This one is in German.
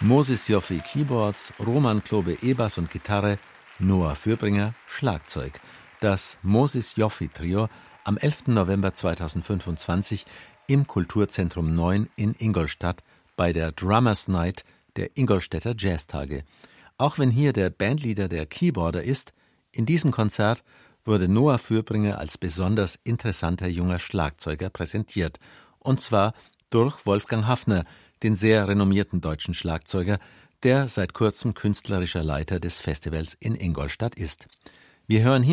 Moses Joffi Keyboards, Roman Klobe E-Bass und Gitarre, Noah Fürbringer Schlagzeug. Das Moses Joffi Trio am 11. November 2025 im Kulturzentrum 9 in Ingolstadt bei der Drummers Night der Ingolstädter Jazztage. Auch wenn hier der Bandleader der Keyboarder ist, in diesem Konzert wurde Noah Fürbringer als besonders interessanter junger Schlagzeuger präsentiert. Und zwar durch Wolfgang Haffner, den sehr renommierten deutschen Schlagzeuger, der seit kurzem künstlerischer Leiter des Festivals in Ingolstadt ist. Wir hören hier